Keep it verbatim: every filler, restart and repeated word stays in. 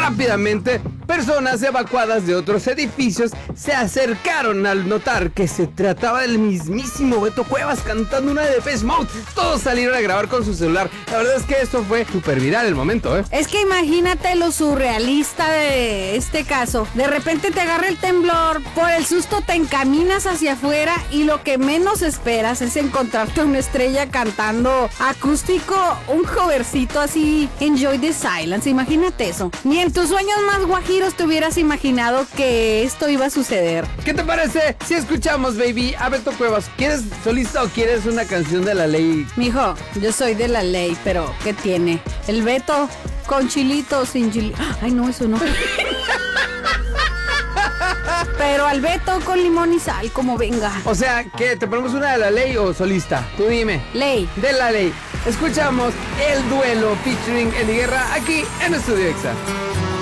Rápidamente, personas evacuadas de otros edificios se acercaron al notar que se trataba del mismísimo Beto Cuevas cantando una de Depeche Mode. Todos salieron a grabar con su celular. La verdad es que esto fue súper viral el momento, ¿eh? Es que imagínate lo surrealista de este caso. De repente te agarra el temblor, por el susto te encaminas hacia afuera y lo que menos esperas es encontrarte una estrella cantando acústico, un covercito así, Enjoy the Silence. Imagínate eso. Ni en tus sueños más guajiros te hubieras imaginado que esto iba a suceder. ¿Qué te parece si escuchamos, baby, a Beto Cuevas? ¿Quieres solista o quieres una canción de La Ley? Mijo, yo soy de La Ley, pero ¿qué tiene? El Beto con chilito, sin chilito. Ay, no, eso no. Pero al Beto con limón y sal, como venga. O sea, ¿qué? ¿Te ponemos una de La Ley o solista? Tú dime. Ley. De La Ley. Escuchamos El Duelo featuring Eddie Guerra aquí en Estudio Exa.